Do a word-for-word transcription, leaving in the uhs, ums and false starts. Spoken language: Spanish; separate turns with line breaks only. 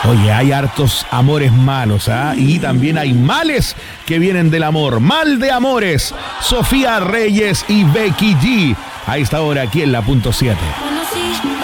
Oye, hay hartos amores malos, ¿ah? Y también hay males que vienen del amor. Mal de amores. Sofía Reyes y Becky G. A esta hora aquí en la punto siete.